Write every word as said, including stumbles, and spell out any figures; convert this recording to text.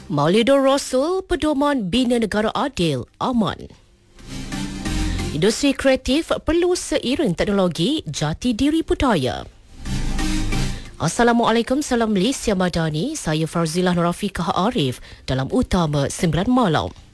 Maulidur Rasul, pedoman bina negara adil, aman. Industri kreatif perlu seiring teknologi jati diri budaya. Assalamualaikum, salam Malaysia Madani. Saya Farzilah Nurafiqah Arif dalam Utama sembilan Malam.